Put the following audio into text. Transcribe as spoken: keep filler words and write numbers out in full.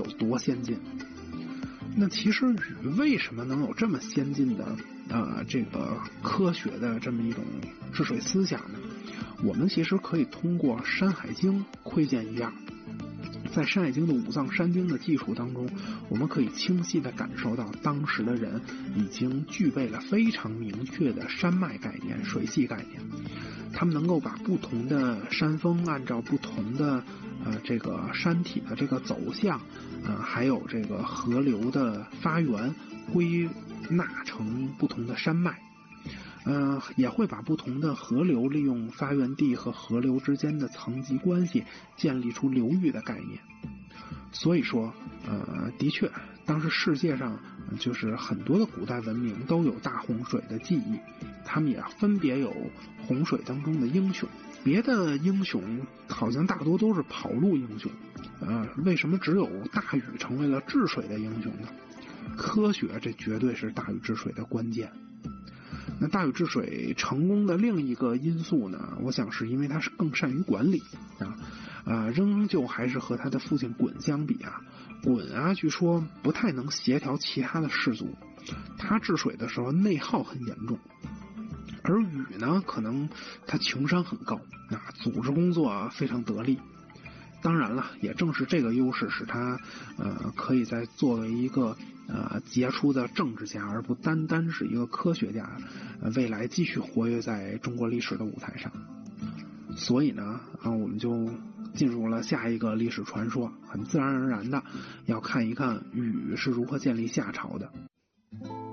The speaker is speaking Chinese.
有多先进。那其实禹为什么能有这么先进的呃这个科学的这么一种治水思想呢？我们其实可以通过《山海经》窥见一二。在《山海经》的五脏山经的技术当中，我们可以清晰地感受到当时的人已经具备了非常明确的山脉概念、水系概念。他们能够把不同的山峰按照不同的呃这个山体的这个走向，呃还有这个河流的发源归纳成不同的山脉。呃，也会把不同的河流利用发源地和河流之间的层级关系建立出流域的概念。所以说，呃，的确，当时世界上就是很多的古代文明都有大洪水的记忆，他们也分别有洪水当中的英雄。别的英雄好像大多都是跑路英雄，呃，为什么只有大禹成为了治水的英雄呢？科学这绝对是大禹治水的关键。那大禹治水成功的另一个因素呢，我想是因为他是更善于管理啊，呃，仍旧还是和他的父亲鲧相比啊，鲧啊，据说不太能协调其他的氏族，他治水的时候内耗很严重。而禹呢，可能他情商很高啊，组织工作非常得力。当然了，也正是这个优势使他呃可以在作为一个呃杰出的政治家，而不单单是一个科学家，呃未来继续活跃在中国历史的舞台上。所以呢，啊我们就进入了下一个历史传说，很自然而然的要看一看禹是如何建立夏朝的。